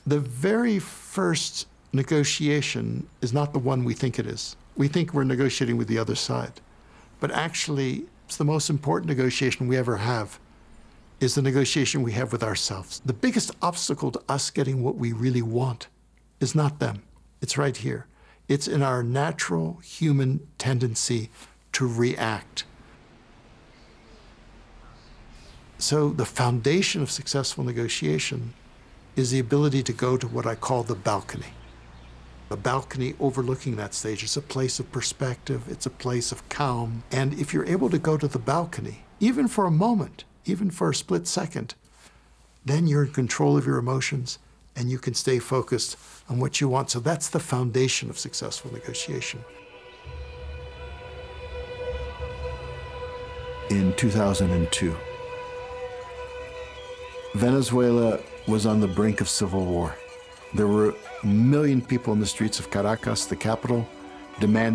The very first negotiation is not the one we think it is. We think we're negotiating with the other side. But actually, it's the most important negotiation we ever have is the negotiation we have with ourselves. The biggest obstacle to us getting what we really want is not them. It's right here. It's in our natural human tendency to react. So the foundation of successful negotiation is the ability to go to what I call the balcony. The balcony overlooking that stage is a place of perspective, it's a place of calm. And if you're able to go to the balcony, even for a moment, even for a split second, then you're in control of your emotions and you can stay focused on what you want. So that's the foundation of successful negotiation. In 2002, Venezuela was on the brink of civil war. There were 1 million people in the streets of Caracas, the capital, demanding